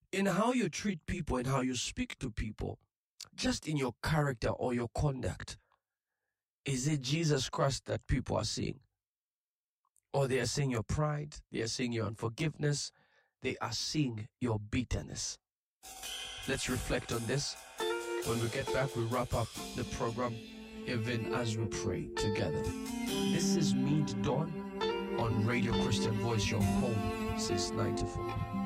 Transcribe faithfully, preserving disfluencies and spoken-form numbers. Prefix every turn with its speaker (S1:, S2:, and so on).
S1: in how you treat people and how you speak to people, just in your character or your conduct, is it Jesus Christ that people are seeing? Or they are seeing your pride, they are seeing your unforgiveness, they are seeing your bitterness. Let's reflect on this. When we get back, we wrap up the program even as we pray together. This is Meet Dawn on Radio Christian Voice, your home since ninety-four.